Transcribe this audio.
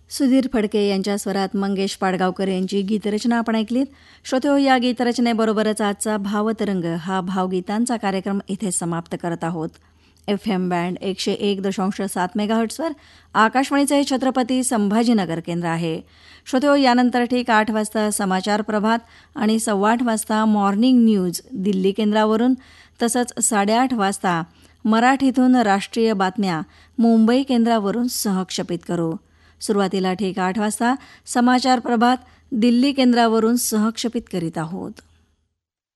सुधीर फडके यांच्या स्वरात मंगेश पाडगावकर यांची गीतरचना आपण ऐकलीत. श्रोतेहो, या गीतरचनेबरोबरच आजचा भावतरंग हा भावगीतांचा कार्यक्रम इथे समाप्त करत आहोत. FM बँड 101.7 मेगाहर्ट्झवर आकाशवाणीचे हे छत्रपती संभाजीनगर केंद्र आहे. श्रोतेहो, यानंतर ठीक 8 वाजता समाचार प्रभात आणि 8:15 वाजता मॉर्निंग न्यूज दिल्ली केंद्रावरून, तसंच 8:30 वाजता मराठीतून राष्ट्रीय बातम्या मुंबई केंद्रावरून सहक्षेपित करू. सुरुवातीला ठीक 8 वाजता समाचार प्रभात दिल्ली केंद्रावरून सहक्षेपित करीत आहोत.